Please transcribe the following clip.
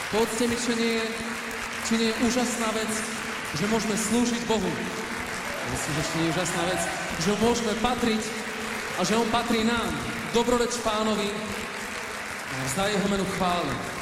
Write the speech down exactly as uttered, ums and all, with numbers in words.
Povedzte mi, či nie, je, či nie je úžasná vec, že môžeme slúžiť Bohu. Myslím, že ešte nie je úžasná vec, že môžeme patriť a že On patrí nám. Dobroreč Pánovi, za Jeho menu chválu.